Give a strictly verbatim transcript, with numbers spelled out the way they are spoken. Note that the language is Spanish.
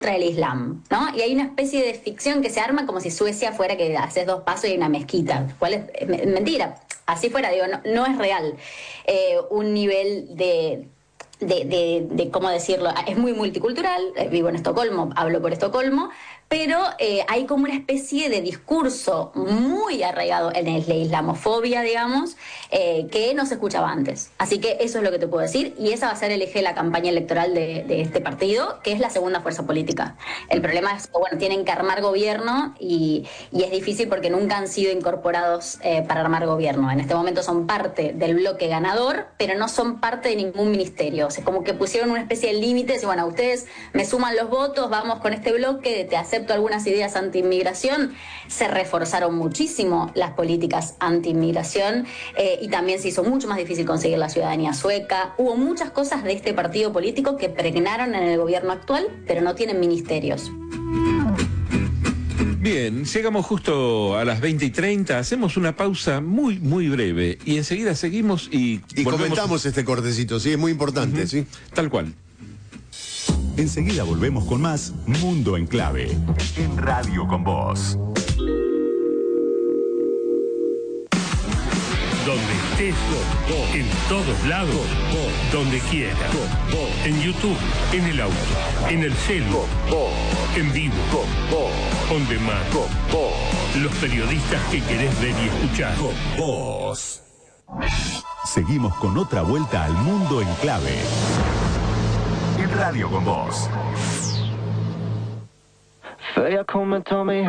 contra el Islam, ¿no? Y hay una especie de ficción que se arma como si Suecia fuera que haces dos pasos y hay una mezquita, cual es, es mentira. Así fuera, digo, no, no es real. Eh, un nivel de... De, de, de, ¿cómo decirlo? Es muy multicultural, vivo en Estocolmo, hablo por Estocolmo, pero eh, hay como una especie de discurso muy arraigado en la islamofobia, digamos, eh, que no se escuchaba antes. Así que eso es lo que te puedo decir, y esa va a ser el eje de la campaña electoral de, de este partido, que es la segunda fuerza política. El problema es que, bueno, tienen que armar gobierno y, y es difícil porque nunca han sido incorporados eh, para armar gobierno. En este momento son parte del bloque ganador, pero no son parte de ningún ministerio. O sea, como que pusieron una especie de límite, y bueno, ustedes me suman los votos, vamos con este bloque, te acepto algunas ideas anti-inmigración. Se reforzaron muchísimo las políticas anti-inmigración eh, y también se hizo mucho más difícil conseguir la ciudadanía sueca. Hubo muchas cosas de este partido político que pregnaron en el gobierno actual, pero no tienen ministerios. Bien, llegamos justo a las veinte y treinta, hacemos una pausa muy, muy breve y enseguida seguimos y... Y comentamos este cortecito, sí, es muy importante, uh-huh. ¿Sí? Tal cual. Enseguida volvemos con más Mundo en Clave, en Radio con Vos. Donde estés, en todos lados, donde quieras. En YouTube, en el auto, en el celu, en vivo, on demand. Los periodistas que querés ver y escuchar. Vos. Seguimos con otra vuelta al Mundo en Clave. En Radio con Vos. För jag kommer ta mig